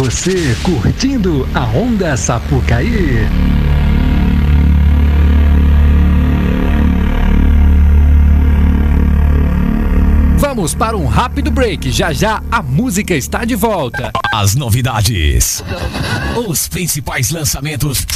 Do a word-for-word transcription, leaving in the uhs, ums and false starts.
você, curtindo a Onda Sapucaí. Vamos para um rápido break. Já já a música está de volta. As novidades, os principais lançamentos